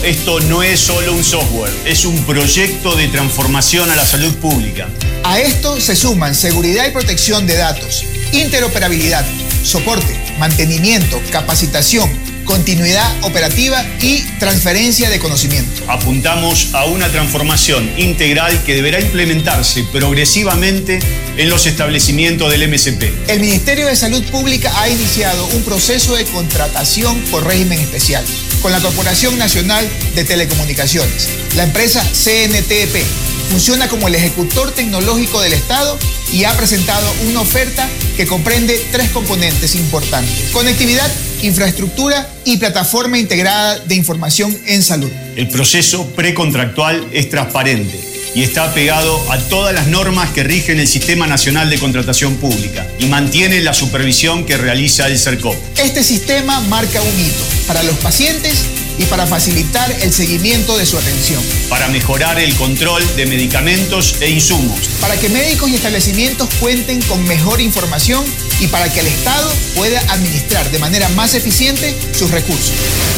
esto no es solo un software, es un proyecto de transformación a la salud pública. A esto se suman seguridad y protección de datos, interoperabilidad, soporte, mantenimiento, capacitación, continuidad operativa y transferencia de conocimiento. Apuntamos a una transformación integral que deberá implementarse progresivamente en los establecimientos del MSP. El Ministerio de Salud Pública ha iniciado un proceso de contratación por régimen especial con la Corporación Nacional de Telecomunicaciones. La empresa CNTP funciona como el ejecutor tecnológico del Estado y ha presentado una oferta que comprende 3 componentes importantes: conectividad, infraestructura y plataforma integrada de información en salud. El proceso precontractual es transparente y está apegado a todas las normas que rigen el Sistema Nacional de Contratación Pública y mantiene la supervisión que realiza el CERCOP. Este sistema marca un hito para los pacientes y para facilitar el seguimiento de su atención. Para mejorar el control de medicamentos e insumos. Para que médicos y establecimientos cuenten con mejor información y para que el Estado pueda administrar de manera más eficiente sus recursos.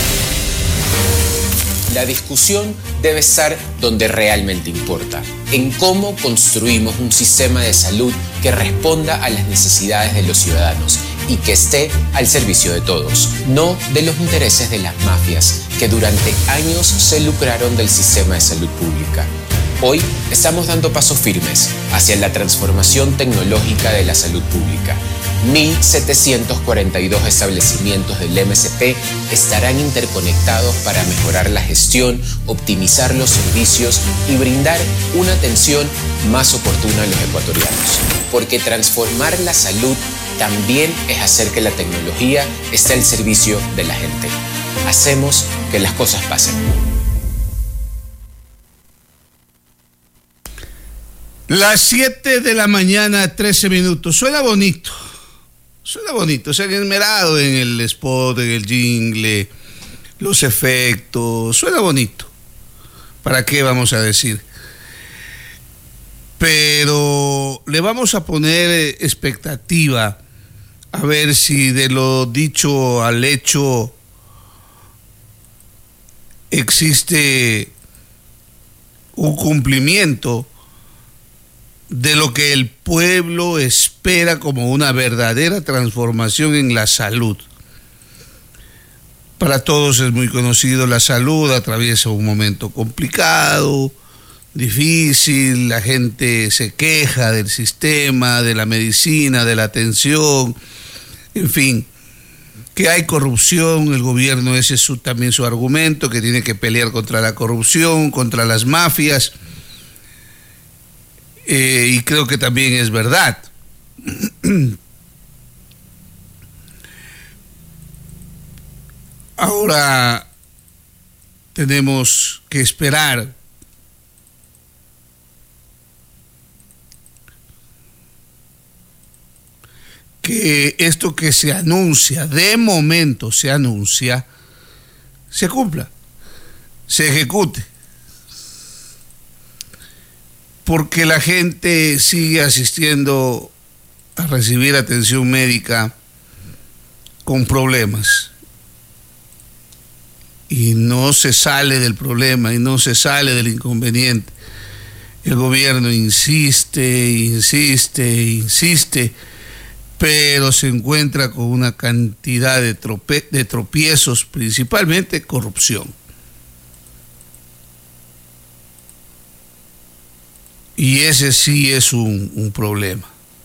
La discusión debe estar donde realmente importa, en cómo construimos un sistema de salud que responda a las necesidades de los ciudadanos y que esté al servicio de todos, no de los intereses de las mafias que durante años se lucraron del sistema de salud pública. Hoy estamos dando pasos firmes hacia la transformación tecnológica de la salud pública. 1.742 establecimientos del MSP estarán interconectados para mejorar la gestión, optimizar los servicios y brindar una atención más oportuna a los ecuatorianos. Porque transformar la salud también es hacer que la tecnología esté al servicio de la gente. Hacemos que las cosas pasen. Las 7 de la mañana, 13 minutos. Suena bonito. Se han esmerado en el spot, en el jingle, los efectos. Suena bonito. ¿Para qué vamos a decir? Pero le vamos a poner expectativa a ver si de lo dicho al hecho existe un cumplimiento de lo que el pueblo espera como una verdadera transformación en la salud. Para todos es muy conocido, la salud atraviesa un momento complicado, difícil, la gente se queja del sistema, de la medicina, de la atención, en fin, que hay corrupción, el gobierno ese es también su argumento, que tiene que pelear contra la corrupción, contra las mafias. Y creo que también es verdad. Ahora tenemos que esperar que esto que se anuncia, de momento se anuncia, se cumpla, se ejecute. Porque la gente sigue asistiendo a recibir atención médica con problemas. Y no se sale del problema y no se sale del inconveniente. El gobierno insiste, pero se encuentra con una cantidad de tropiezos, principalmente corrupción. Y ese sí es un problema.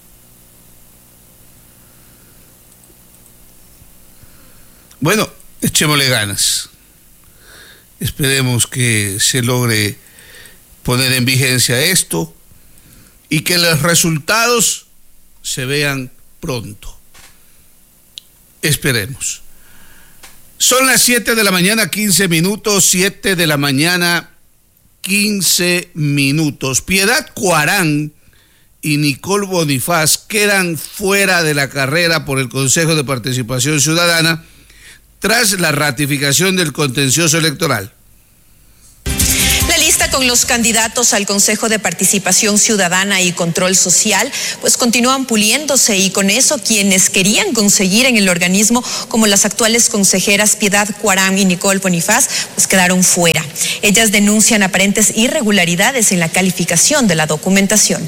Bueno, echémosle ganas. Esperemos que se logre poner en vigencia esto y que los resultados se vean pronto. Esperemos. Son las 7 de la mañana, 15 minutos, 7 de la mañana, 15 minutos. Piedad Cuarán y Nicole Bonifaz quedan fuera de la carrera por el Consejo de Participación Ciudadana tras la ratificación del contencioso electoral. La lista con los candidatos al Consejo de Participación Ciudadana y Control Social, pues continúan puliéndose, y con eso quienes querían conseguir en el organismo, como las actuales consejeras Piedad Cuarán y Nicole Bonifaz, pues quedaron fuera. Ellas denuncian aparentes irregularidades en la calificación de la documentación.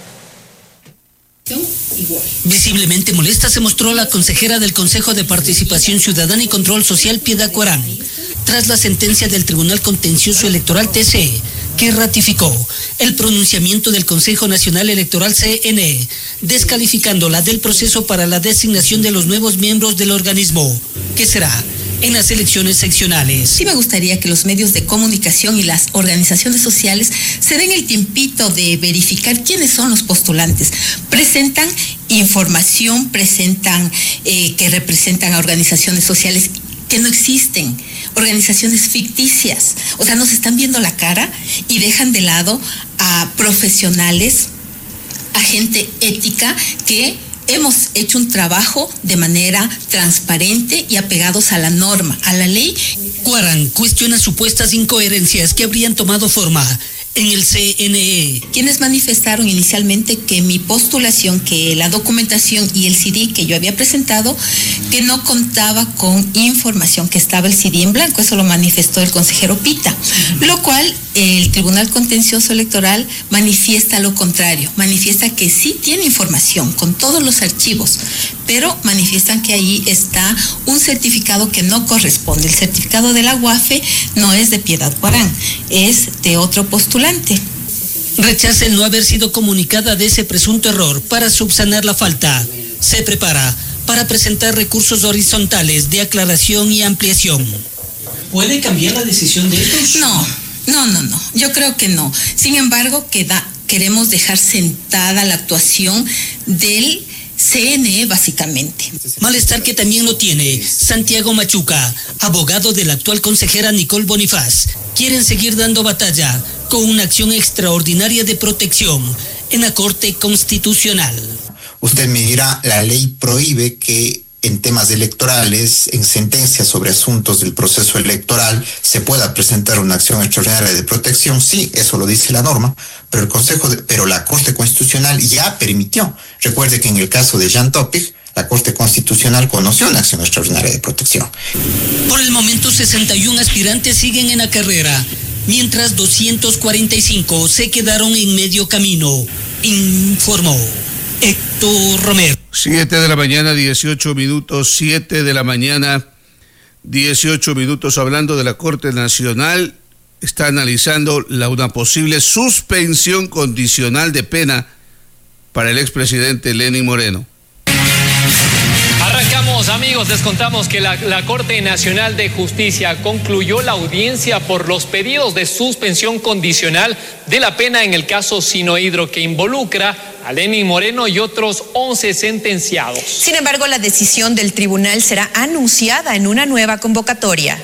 Visiblemente molesta se mostró la consejera del Consejo de Participación Ciudadana y Control Social, Piedad Cuarán, tras la sentencia del Tribunal Contencioso Electoral TC, que ratificó el pronunciamiento del Consejo Nacional Electoral CNE, descalificándola del proceso para la designación de los nuevos miembros del organismo, que será en las elecciones seccionales. Sí me gustaría que los medios de comunicación y las organizaciones sociales se den el tiempito de verificar quiénes son los postulantes. Presentan información, presentan que representan a organizaciones sociales que no existen, organizaciones ficticias. O sea, nos están viendo la cara y dejan de lado a profesionales, a gente ética que hemos hecho un trabajo de manera transparente y apegados a la norma, a la ley. Cuarán cuestiona supuestas incoherencias que habrían tomado forma en el CNE. Quienes manifestaron inicialmente que mi postulación, que la documentación y el CD que yo había presentado, que no contaba con información, que estaba el CD en blanco. Eso lo manifestó el consejero Pita, lo cual el Tribunal Contencioso Electoral manifiesta lo contrario, manifiesta que sí tiene información con todos los archivos, pero manifiestan que ahí está un certificado que no corresponde. El certificado de la UAFE no es de Piedad Cuarán, es de otro postulante. Rechaza el no haber sido comunicada de ese presunto error. Para subsanar la falta, se prepara para presentar recursos horizontales de aclaración y ampliación. ¿Puede cambiar la decisión de ellos? No. Yo creo que no. Sin embargo, queremos dejar sentada la actuación del CNE, básicamente. Malestar que también lo tiene Santiago Machuca, abogado de la actual consejera Nicole Bonifaz. Quieren seguir dando batalla con una acción extraordinaria de protección en la Corte Constitucional. Usted me dirá, la ley prohíbe que en temas electorales, en sentencias sobre asuntos del proceso electoral, se pueda presentar una acción extraordinaria de protección. Sí, eso lo dice la norma, pero la Corte Constitucional ya permitió. Recuerde que en el caso de Jan Topic, la Corte Constitucional conoció una acción extraordinaria de protección. Por el momento, 61 aspirantes siguen en la carrera, mientras 245 se quedaron en medio camino, informó Héctor Romero. 7 de la mañana, 18 minutos, 7 de la mañana, 18 minutos. Hablando de la Corte Nacional, está analizando una posible suspensión condicional de pena para el expresidente Lenín Moreno. Arrancamos, amigos, les contamos que la Corte Nacional de Justicia concluyó la audiencia por los pedidos de suspensión condicional de la pena en el caso Sinohydro, que involucra a Lenín Moreno y otros 11 sentenciados. Sin embargo, la decisión del tribunal será anunciada en una nueva convocatoria.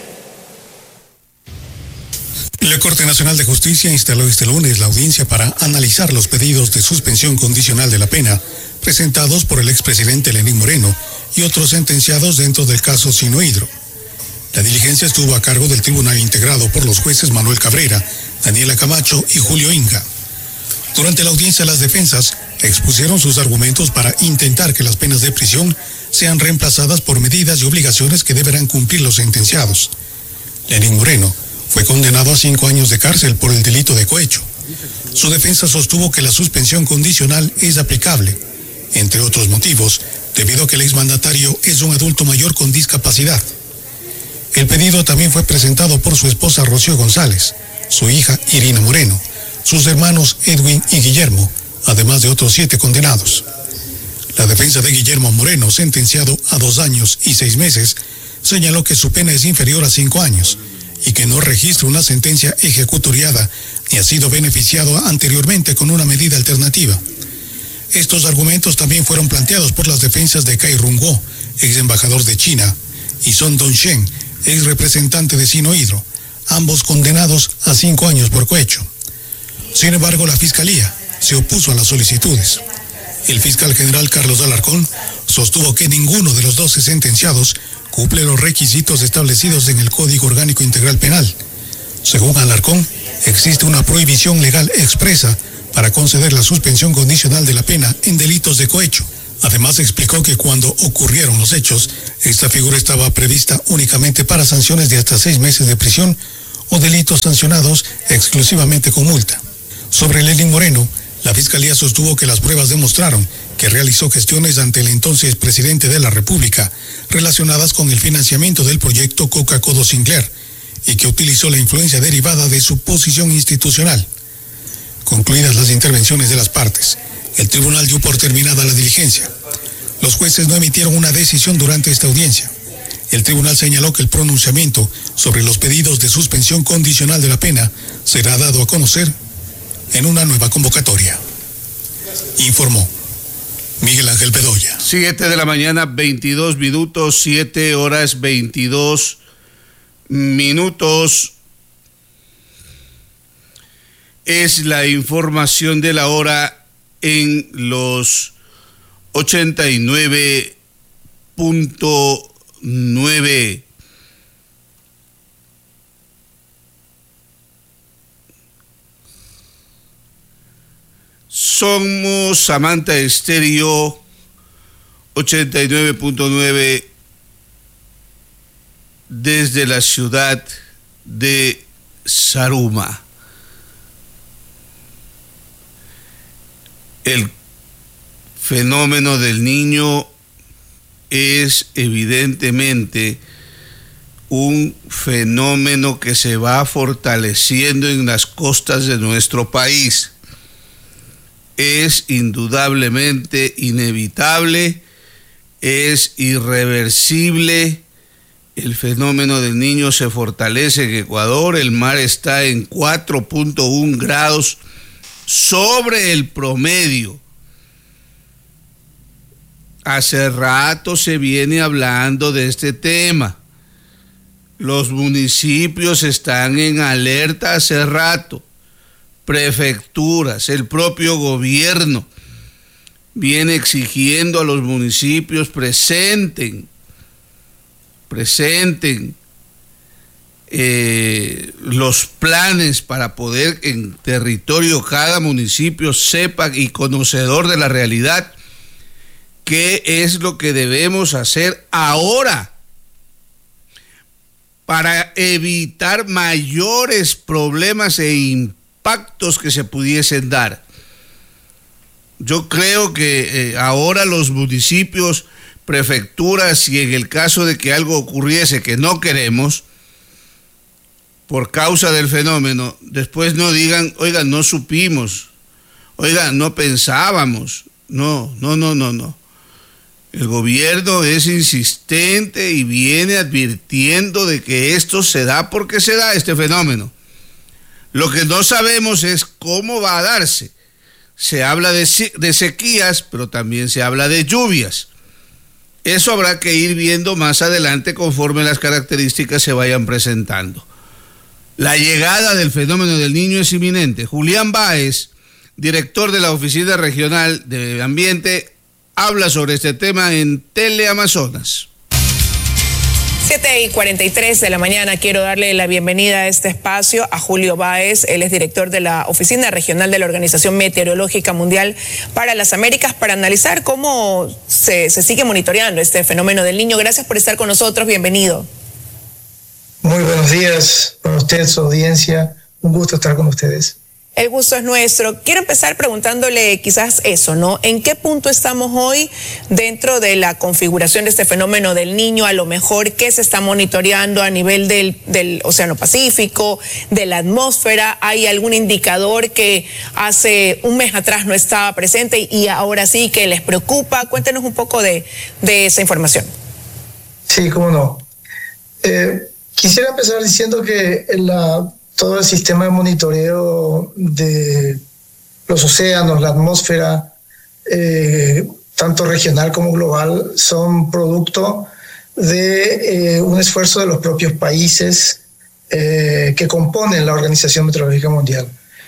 La Corte Nacional de Justicia instaló este lunes la audiencia para analizar los pedidos de suspensión condicional de la pena presentados por el expresidente Lenín Moreno y otros sentenciados dentro del caso Sinohydro. La diligencia estuvo a cargo del tribunal integrado por los jueces Manuel Cabrera, Daniela Camacho y Julio Inga. Durante la audiencia, las defensas expusieron sus argumentos para intentar que las penas de prisión sean reemplazadas por medidas y obligaciones que deberán cumplir los sentenciados. Lenín Moreno fue condenado a 5 años de cárcel por el delito de cohecho. Su defensa sostuvo que la suspensión condicional es aplicable, entre otros motivos, debido a que el exmandatario es un adulto mayor con discapacidad. El pedido también fue presentado por su esposa Rocío González, su hija Irina Moreno, sus hermanos Edwin y Guillermo, además de otros 7 condenados. La defensa de Guillermo Moreno, sentenciado a 2 años y 6 meses, señaló que su pena es inferior a 5 años y que no registra una sentencia ejecutoriada ni ha sido beneficiado anteriormente con una medida alternativa. Estos argumentos también fueron planteados por las defensas de Cai Rungwo, ex embajador de China, y Son Dongshen, ex representante de Sinohydro, ambos condenados a 5 años por cohecho. Sin embargo, la Fiscalía se opuso a las solicitudes. El fiscal general Carlos Alarcón sostuvo que ninguno de los 12 sentenciados cumple los requisitos establecidos en el Código Orgánico Integral Penal. Según Alarcón, existe una prohibición legal expresa para conceder la suspensión condicional de la pena en delitos de cohecho. Además, explicó que cuando ocurrieron los hechos, esta figura estaba prevista únicamente para sanciones de hasta 6 meses de prisión o delitos sancionados exclusivamente con multa. Sobre Lenín Moreno, la Fiscalía sostuvo que las pruebas demostraron que realizó gestiones ante el entonces presidente de la República relacionadas con el financiamiento del proyecto Coca-Codo Sinclair y que utilizó la influencia derivada de su posición institucional. Concluidas las intervenciones de las partes, el tribunal dio por terminada la diligencia. Los jueces no emitieron una decisión durante esta audiencia. El tribunal señaló que el pronunciamiento sobre los pedidos de suspensión condicional de la pena será dado a conocer en una nueva convocatoria. Informó Miguel Ángel Bedoya. 7 de la mañana, 22 minutos, 7 horas 22 minutos. Es la información de la hora en los 89.9. Somos Samantha Estéreo 89.9 desde la ciudad de Zaruma. El fenómeno del Niño es evidentemente un fenómeno que se va fortaleciendo en las costas de nuestro país. Es indudablemente inevitable, es irreversible. El fenómeno del Niño se fortalece en Ecuador. El mar está en 4.1 grados sobre el promedio. Hace rato se viene hablando de este tema. Los municipios están en alerta hace rato. Prefecturas, el propio gobierno viene exigiendo a los municipios presenten los planes para poder en territorio cada municipio sepa y conocedor de la realidad qué es lo que debemos hacer ahora para evitar mayores problemas e impactos que se pudiesen dar. Yo creo que ahora los municipios, prefecturas, y en el caso de que algo ocurriese que no queremos, por causa del fenómeno, después no digan, oiga, no supimos, oiga, no pensábamos. No. El gobierno es insistente y viene advirtiendo de que esto se da porque se da este fenómeno. Lo que no sabemos es cómo va a darse. Se habla de sequías, pero también se habla de lluvias. Eso habrá que ir viendo más adelante conforme las características se vayan presentando. La llegada del fenómeno del Niño es inminente. Julián Báez, director de la Oficina Regional de Ambiente, habla sobre este tema en Teleamazonas. 7:43 de la mañana. Quiero darle la bienvenida a este espacio a Julio Báez. Él es director de la Oficina Regional de la Organización Meteorológica Mundial para las Américas, para analizar cómo se sigue monitoreando este fenómeno del Niño. Gracias por estar con nosotros. Bienvenido. Muy buenos días para usted, su audiencia. Un gusto estar con ustedes. El gusto es nuestro. Quiero empezar preguntándole quizás eso, ¿no? ¿En qué punto estamos hoy dentro de la configuración de este fenómeno del Niño? A lo mejor, ¿qué se está monitoreando a nivel del Océano Pacífico, de la atmósfera? ¿Hay algún indicador que hace un mes atrás no estaba presente y ahora sí que les preocupa? Cuéntenos un poco de esa información. Sí, cómo no. Quisiera empezar diciendo que todo el sistema de monitoreo de los océanos, la atmósfera, tanto regional como global, son producto de un esfuerzo de los propios países que componen la Organización Meteorológica Mundial.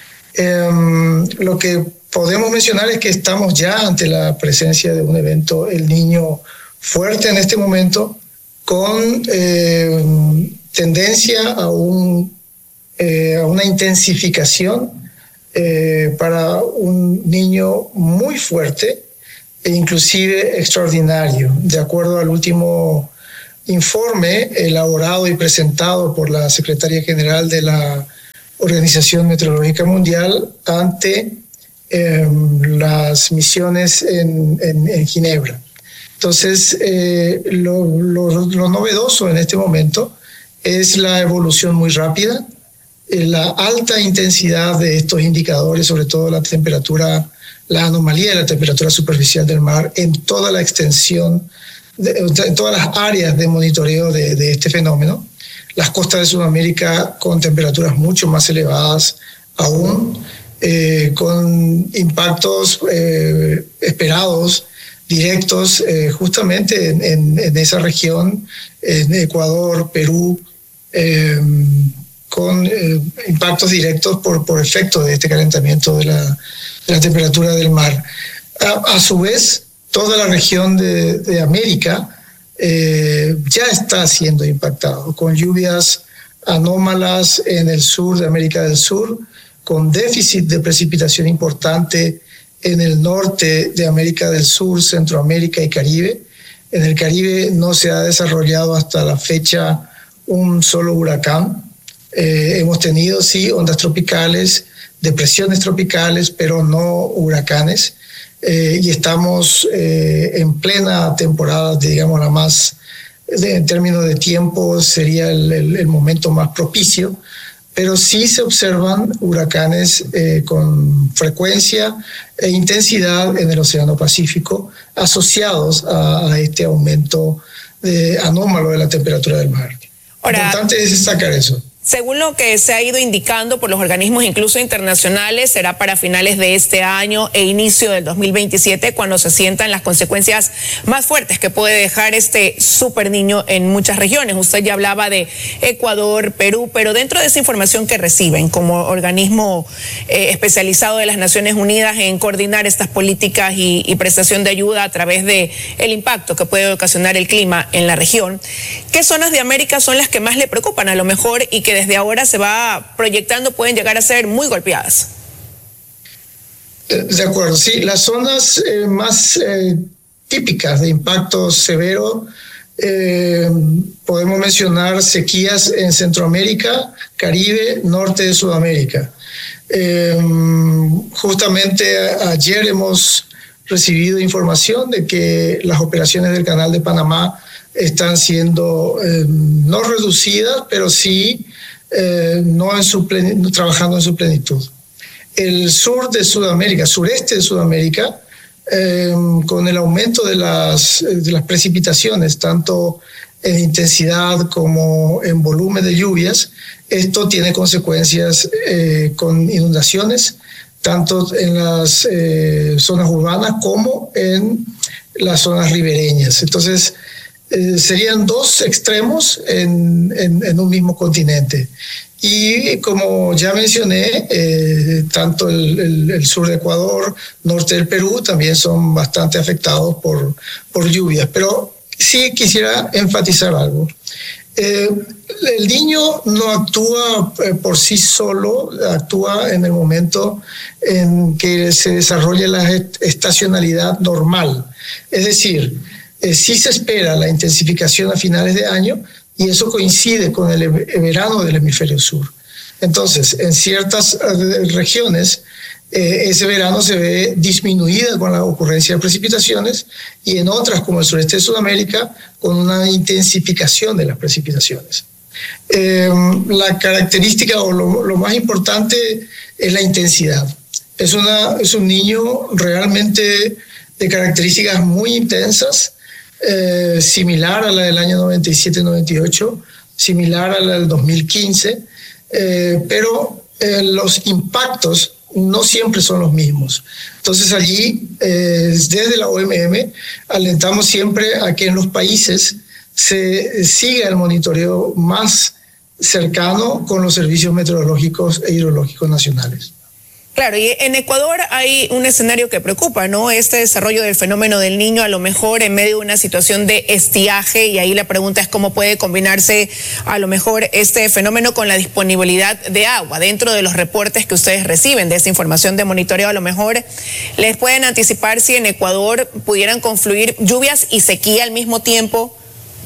Lo que podemos mencionar es que estamos ya ante la presencia de un evento El Niño fuerte en este momento, con tendencia a un a una intensificación para un niño muy fuerte e inclusive extraordinario. De acuerdo al último informe elaborado y presentado por la Secretaria General de la Organización Meteorológica Mundial ante las misiones en Ginebra. Entonces, lo novedoso en este momento es la evolución muy rápida, la alta intensidad de estos indicadores, sobre todo la temperatura, la anomalía de la temperatura superficial del mar en toda la extensión, en todas las áreas de monitoreo de este fenómeno. Las costas de Sudamérica con temperaturas mucho más elevadas aún, con impactos esperados, directos, justamente en esa región, en Ecuador, Perú, con impactos directos por efecto de este calentamiento de la temperatura del mar. A su vez, toda la región de América ya está siendo impactado, con lluvias anómalas en el sur de América del Sur, con déficit de precipitación importante en el norte de América del Sur, Centroamérica y Caribe. En el Caribe no se ha desarrollado hasta la fecha un solo huracán. Hemos tenido, sí, ondas tropicales, depresiones tropicales, pero no huracanes. Y estamos en plena temporada, digamos, la más, en términos de tiempo, sería el momento más propicio, pero sí se observan huracanes con frecuencia e intensidad en el Océano Pacífico asociados a este aumento anómalo de la temperatura del mar. Ahora, lo importante es destacar eso. Según lo que se ha ido indicando por los organismos incluso internacionales, será para finales de este año e inicio del 2027 cuando se sientan las consecuencias más fuertes que puede dejar este super niño en muchas regiones. Usted ya hablaba de Ecuador, Perú, pero dentro de esa información que reciben como organismo especializado de las Naciones Unidas en coordinar estas políticas y prestación de ayuda a través de el impacto que puede ocasionar el clima en la región, ¿qué zonas de América son las que más le preocupan a lo mejor y que desde ahora se va proyectando pueden llegar a ser muy golpeadas? De acuerdo, sí. Las zonas más típicas de impacto severo, podemos mencionar sequías en Centroamérica, Caribe, norte de Sudamérica. Justamente ayer hemos recibido información de que las operaciones del Canal de Panamá están siendo no reducidas, pero sí no trabajando en su plenitud. El sur de Sudamérica, sureste de Sudamérica, con el aumento de las precipitaciones, tanto en intensidad como en volumen de lluvias, esto tiene consecuencias con inundaciones, tanto en las zonas urbanas como en las zonas ribereñas. Entonces, serían dos extremos en un mismo continente. Y como ya mencioné, tanto el sur de Ecuador, norte del Perú, también son bastante afectados por lluvias. Pero sí quisiera enfatizar algo. El niño no actúa por sí solo, actúa en el momento en que se desarrolla la estacionalidad normal. Es decir, sí se espera la intensificación a finales de año y eso coincide con el verano del hemisferio sur. Entonces, en ciertas regiones, ese verano se ve disminuida con la ocurrencia de precipitaciones y en otras, como el sureste de Sudamérica, con una intensificación de las precipitaciones. La característica o lo más importante es la intensidad. Es un niño realmente de características muy intensas, similar a la del año 97-98, similar a la del 2015, pero los impactos no siempre son los mismos. Entonces allí, desde la OMM, alentamos siempre a que en los países se siga el monitoreo más cercano con los servicios meteorológicos e hidrológicos nacionales. Claro, y en Ecuador hay un escenario que preocupa, ¿no? Este desarrollo del fenómeno del Niño, a lo mejor en medio de una situación de estiaje, y ahí la pregunta es cómo puede combinarse a lo mejor este fenómeno con la disponibilidad de agua. Dentro de los reportes que ustedes reciben de esta información de monitoreo, a lo mejor les pueden anticipar si en Ecuador pudieran confluir lluvias y sequía al mismo tiempo.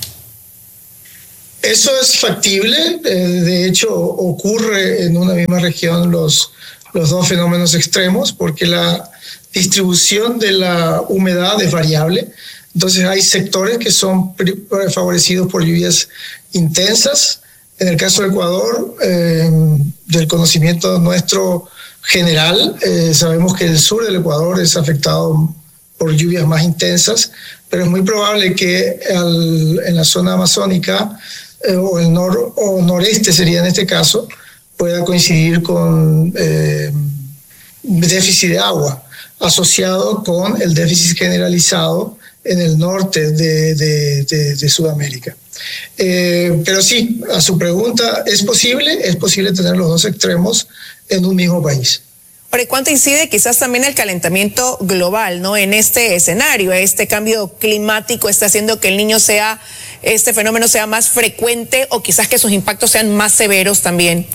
Eso es factible, de hecho ocurre en una misma región los dos fenómenos extremos, porque la distribución de la humedad es variable. Entonces hay sectores que son favorecidos por lluvias intensas. En el caso de Ecuador, del conocimiento nuestro general, sabemos que el sur del Ecuador es afectado por lluvias más intensas, pero es muy probable que en la zona amazónica o el noreste sería en este caso, pueda coincidir con déficit de agua asociado con el déficit generalizado en el norte de Sudamérica. Pero sí, a su pregunta, es posible tener los dos extremos en un mismo país. Ahora, ¿cuánto incide quizás también el calentamiento global, ¿no? En este escenario? Este cambio climático está haciendo que este fenómeno sea más frecuente, o quizás que sus impactos sean más severos también.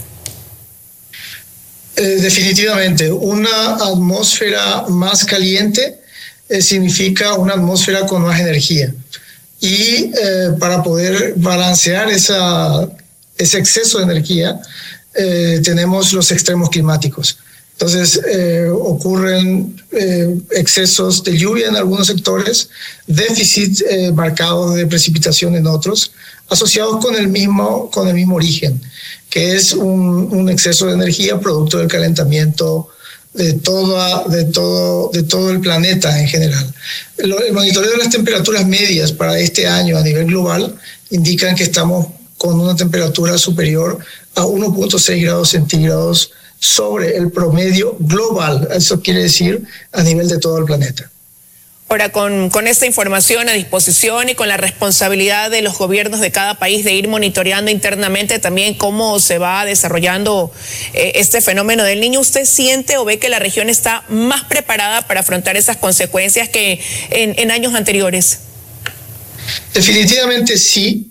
Definitivamente, una atmósfera más caliente significa una atmósfera con más energía. Y para poder balancear ese exceso de energía, tenemos los extremos climáticos. Entonces, ocurren excesos de lluvia en algunos sectores, déficit marcados de precipitación en otros, asociados con el mismo origen, que es un exceso de energía producto del calentamiento de todo el planeta en general. El monitoreo de las temperaturas medias para este año a nivel global indican que estamos con una temperatura superior a 1.6 grados centígrados sobre el promedio global. Eso quiere decir a nivel de todo el planeta. Ahora, con esta información a disposición y con la responsabilidad de los gobiernos de cada país de ir monitoreando internamente también cómo se va desarrollando este fenómeno del Niño, ¿usted siente o ve que la región está más preparada para afrontar esas consecuencias que en años anteriores? Definitivamente sí,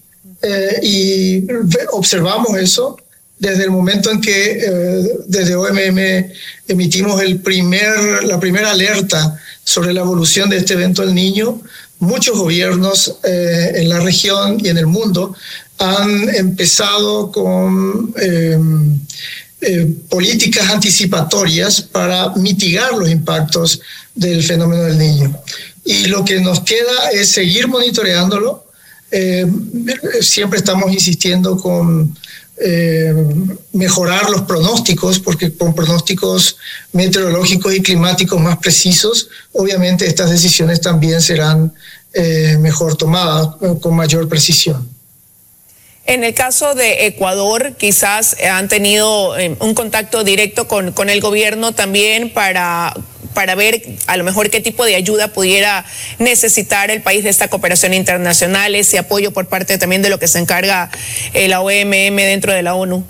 y observamos eso desde el momento en que desde OMM emitimos la primera alerta sobre la evolución de este evento del Niño. Muchos gobiernos en la región y en el mundo han empezado con políticas anticipatorias para mitigar los impactos del fenómeno del Niño. Y lo que nos queda es seguir monitoreándolo. Siempre estamos insistiendo con mejorar los pronósticos, porque con pronósticos meteorológicos y climáticos más precisos, obviamente estas decisiones también serán mejor tomadas, con mayor precisión. En el caso de Ecuador, quizás han tenido un contacto directo con el gobierno también para ver a lo mejor qué tipo de ayuda pudiera necesitar el país de esta cooperación internacional, ese apoyo por parte también de lo que se encarga la OMM dentro de la ONU.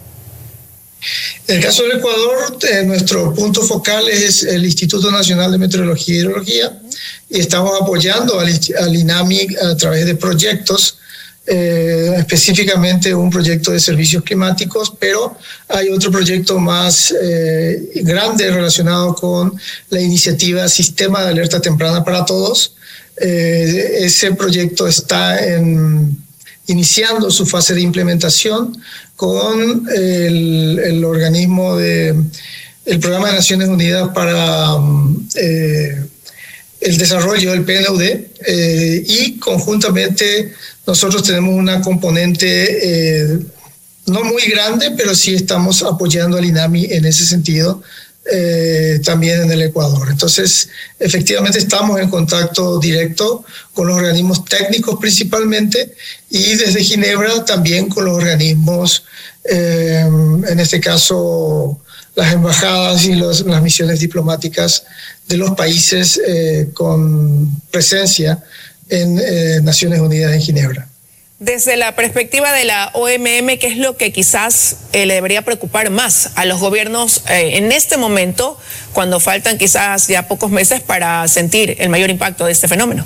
En el caso del Ecuador, nuestro punto focal es el Instituto Nacional de Meteorología y Hidrología, y estamos apoyando al INAMI a través de proyectos, específicamente un proyecto de servicios climáticos, pero hay otro proyecto más grande relacionado con la iniciativa Sistema de Alerta Temprana para Todos. Ese proyecto está iniciando su fase de implementación con el organismo el Programa de Naciones Unidas para el desarrollo del PNUD, y conjuntamente nosotros tenemos una componente no muy grande, pero sí estamos apoyando al INAMI en ese sentido, también en el Ecuador. Entonces, efectivamente estamos en contacto directo con los organismos técnicos principalmente, y desde Ginebra también con los organismos, en este caso las embajadas y las misiones diplomáticas de los países con presencia en Naciones Unidas en Ginebra. Desde la perspectiva de la OMM, ¿qué es lo que quizás le debería preocupar más a los gobiernos en este momento, cuando faltan quizás ya pocos meses para sentir el mayor impacto de este fenómeno?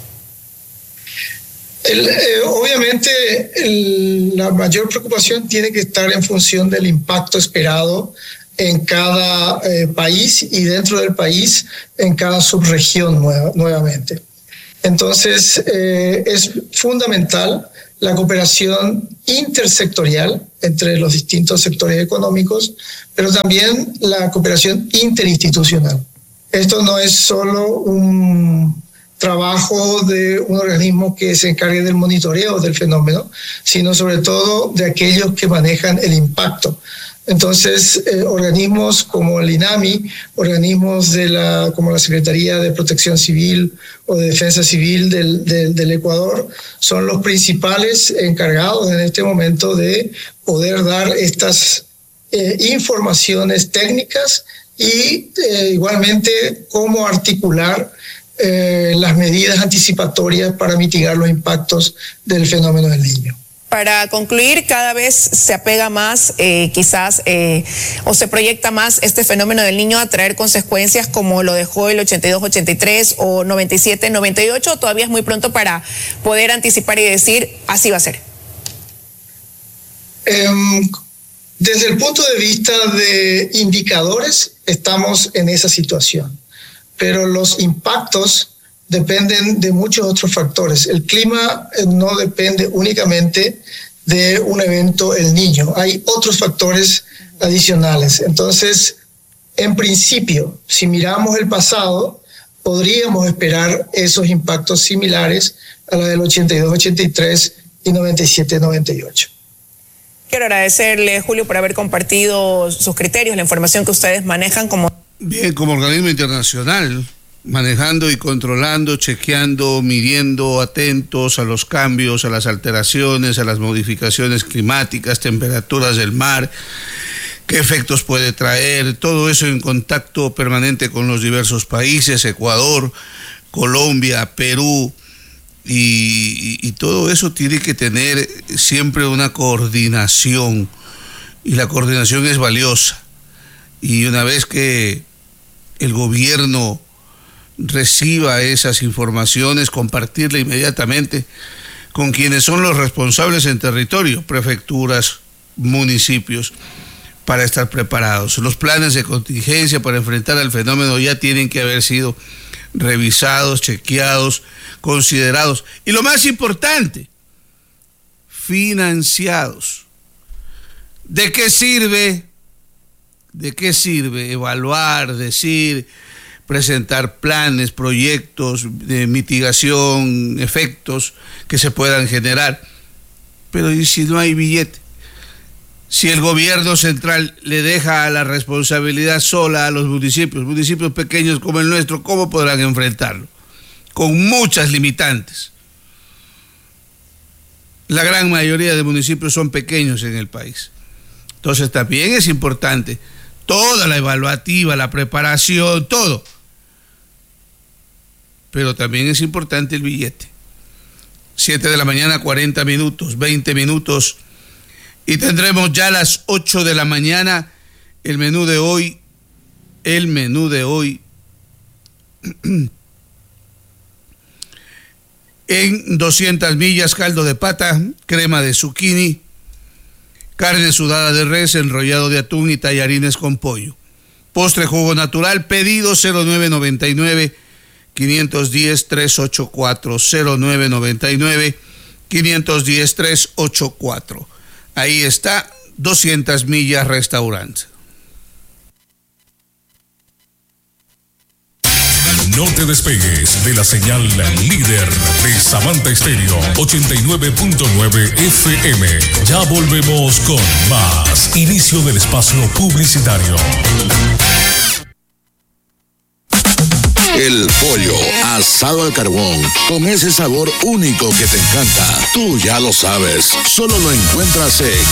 Obviamente la mayor preocupación tiene que estar en función del impacto esperado en cada país y dentro del país en cada subregión nuevamente. Entonces es fundamental la cooperación intersectorial entre los distintos sectores económicos, pero también la cooperación interinstitucional. Esto no es solo un trabajo de un organismo que se encargue del monitoreo del fenómeno, sino sobre todo de aquellos que manejan el impacto. Entonces, organismos como el INAMI, organismos como la Secretaría de Protección Civil o de Defensa Civil del Ecuador, son los principales encargados en este momento de poder dar estas informaciones técnicas y igualmente cómo articular las medidas anticipatorias para mitigar los impactos del fenómeno del Niño. Para concluir, cada vez se apega más, o se proyecta más este fenómeno del Niño a traer consecuencias como lo dejó el 82-83 o 97-98, o todavía es muy pronto para poder anticipar y decir, así va a ser. Desde el punto de vista de indicadores, estamos en esa situación, pero los impactos dependen de muchos otros factores. El clima no depende únicamente de un evento El Niño, hay otros factores adicionales. Entonces, en principio, si miramos el pasado, podríamos esperar esos impactos similares a la del 82-83 y 97-98. Quiero agradecerle, Julio, por haber compartido sus criterios, la información que ustedes manejan como organismo internacional, manejando y controlando, chequeando, midiendo, atentos a los cambios, a las alteraciones, a las modificaciones climáticas, temperaturas del mar, qué efectos puede traer, todo eso en contacto permanente con los diversos países, Ecuador, Colombia, Perú, y todo eso tiene que tener siempre una coordinación, y la coordinación es valiosa. Y una vez que el gobierno reciba esas informaciones, compartirla inmediatamente con quienes son los responsables en territorio, prefecturas, municipios, para estar preparados. Los planes de contingencia para enfrentar al fenómeno ya tienen que haber sido revisados, chequeados, considerados y lo más importante, financiados. ¿De qué sirve evaluar, decir, presentar planes, proyectos de mitigación, efectos que se puedan generar? Pero ¿y si no hay billete? Si el gobierno central le deja la responsabilidad sola a los municipios pequeños como el nuestro, ¿cómo podrán enfrentarlo? Con muchas limitantes. La gran mayoría de municipios son pequeños en el país. Entonces también es importante toda la evaluativa, la preparación, todo. Pero también es importante el billete. 7 de la mañana, 40 minutos, 20 minutos. Y tendremos ya a las 8 de la mañana el menú de hoy. En 200 millas, caldo de pata, crema de zucchini, carne sudada de res, enrollado de atún y tallarines con pollo. Postre jugo natural, pedido 0999-510-384, 0999-510-384. Ahí está, 200 millas restaurante. No te despegues de la señal líder de Samantha Estéreo 89.9 FM. Ya volvemos con más. Inicio del espacio publicitario. El pollo asado al carbón, con ese sabor único que te encanta. Tú ya lo sabes, solo lo encuentras en